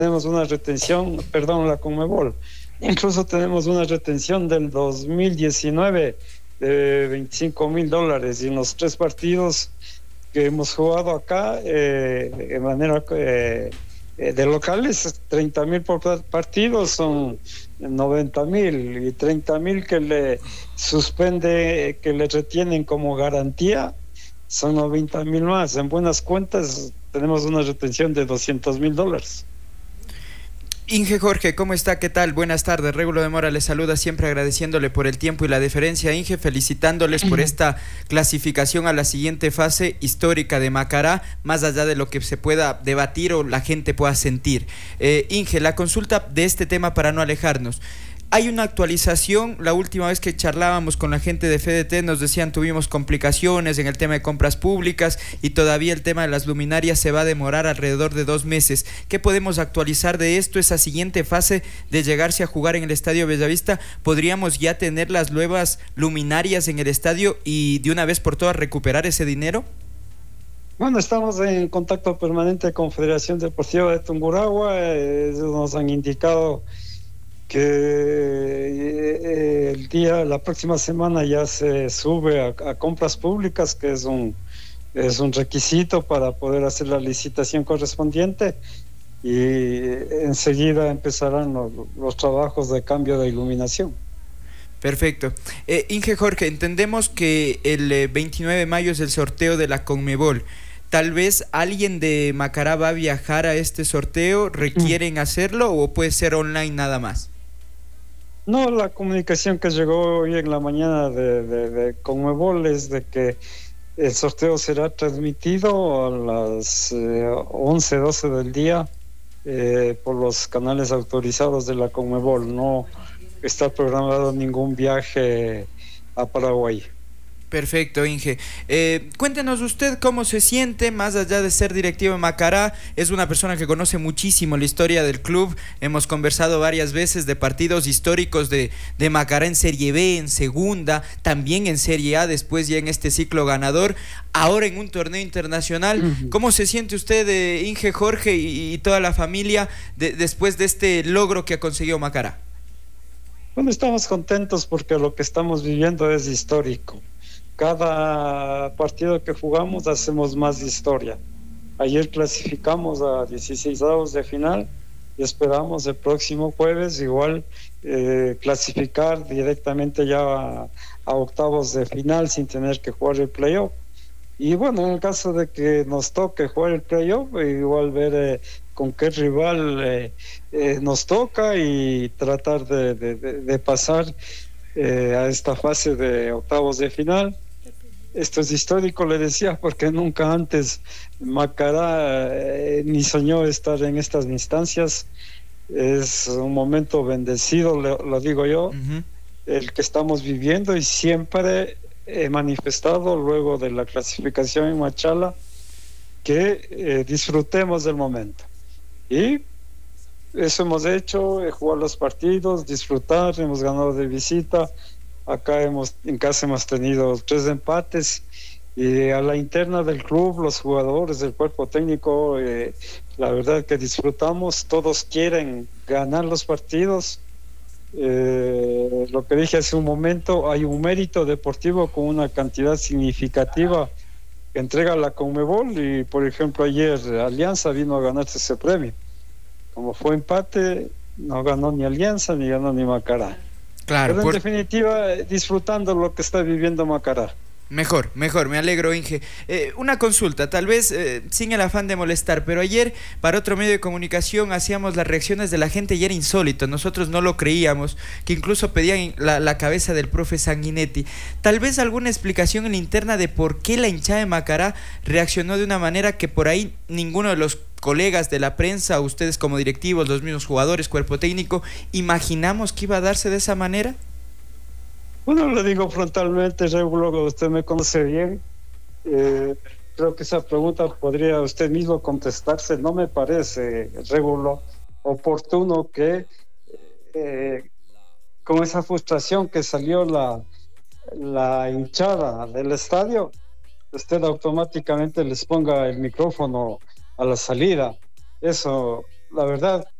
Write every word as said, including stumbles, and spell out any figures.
tenemos una retención, perdón, la Conmebol. Incluso tenemos una retención del dos mil diecinueve de veinticinco mil dólares y en los tres partidos que hemos jugado acá eh, de manera eh, de locales, treinta mil por partido son noventa mil y treinta mil que le suspende, que le retienen como garantía son noventa mil más. En buenas cuentas tenemos una retención de doscientos mil dólares. Inge Jorge, ¿cómo está? ¿Qué tal? Buenas tardes. Régulo de Mora les saluda, siempre agradeciéndole por el tiempo y la deferencia. Inge, felicitándoles por esta clasificación a la siguiente fase histórica de Macará, más allá de lo que se pueda debatir o la gente pueda sentir. Eh, Inge, la consulta de este tema para no alejarnos. Hay una actualización, la última vez que charlábamos con la gente de F D T nos decían tuvimos complicaciones en el tema de compras públicas y todavía el tema de las luminarias se va a demorar alrededor de dos meses. ¿Qué podemos actualizar de esto? Esa siguiente fase de llegarse a jugar en el Estadio Bellavista, ¿podríamos ya tener las nuevas luminarias en el estadio y de una vez por todas recuperar ese dinero? Bueno, estamos en contacto permanente con Federación Deportiva de Tungurahua, eh, nos han indicado que eh, el día, la próxima semana ya se sube a, a compras públicas, que es un es un requisito para poder hacer la licitación correspondiente, y enseguida empezarán los, los trabajos de cambio de iluminación. Perfecto. Eh, Inge Jorge, entendemos que el eh, veintinueve de mayo es el sorteo de la Conmebol. Tal vez alguien de Macará va a viajar a este sorteo, ¿requieren hacerlo o puede ser online nada más? No, la comunicación que llegó hoy en la mañana de, de, de Conmebol es de que el sorteo será transmitido a las eh, once, doce del día eh, por los canales autorizados de la Conmebol. No está programado ningún viaje a Paraguay. Perfecto, Inge. Eh, cuéntenos usted cómo se siente, más allá de ser directivo de Macará, es una persona que conoce muchísimo la historia del club, hemos conversado varias veces de partidos históricos de, de Macará en Serie B, en Segunda, también en Serie A, después ya en este ciclo ganador, ahora en un torneo internacional. Uh-huh. ¿Cómo se siente usted, eh, Inge Jorge y, y toda la familia de, después de este logro que ha conseguido Macará? Bueno, estamos contentos porque lo que estamos viviendo es histórico. Cada partido que jugamos hacemos más historia. Ayer clasificamos a dieciseisavos de final y esperamos el próximo jueves igual eh, clasificar directamente ya a, a octavos de final sin tener que jugar el playoff. Y bueno, en el caso de que nos toque jugar el playoff, igual ver eh, con qué rival eh, eh, nos toca y tratar de, de, de, de pasar eh, a esta fase de octavos de final. Esto es histórico, le decía, porque nunca antes Macará eh, ni soñó estar en estas instancias. Es un momento bendecido, lo, lo digo yo, uh-huh. el que estamos viviendo, y siempre he manifestado luego de la clasificación en Machala que eh, disfrutemos del momento. Y eso hemos hecho, jugar los partidos, disfrutar, hemos ganado de visita. Acá hemos, en casa hemos tenido tres empates, y a la interna del club, los jugadores, el cuerpo técnico, eh, la verdad que disfrutamos, todos quieren ganar los partidos. Eh, lo que dije hace un momento, hay un mérito deportivo con una cantidad significativa que entrega la Conmebol, y por ejemplo ayer Alianza vino a ganarse ese premio. Como fue empate, no ganó ni Alianza ni ganó ni Macará. Claro, pero en por... definitiva, disfrutando lo que está viviendo Macará. Mejor, mejor, me alegro, Inge. Eh, una consulta, tal vez eh, sin el afán de molestar, pero ayer para otro medio de comunicación hacíamos las reacciones de la gente y era insólito, nosotros no lo creíamos, que incluso pedían la, la cabeza del profe Sanguinetti. Tal vez alguna explicación en la interna de por qué la hinchada de Macará reaccionó de una manera que por ahí ninguno de los colegas de la prensa, ustedes como directivos, los mismos jugadores, cuerpo técnico, ¿imaginamos que iba a darse de esa manera? Bueno, lo digo frontalmente, Regulo, usted me conoce bien. Eh, creo que esa pregunta podría usted mismo contestarse. No me parece, Regulo, oportuno que eh, con esa frustración que salió la, la hinchada del estadio, usted automáticamente les ponga el micrófono a la salida. Eso la verdad,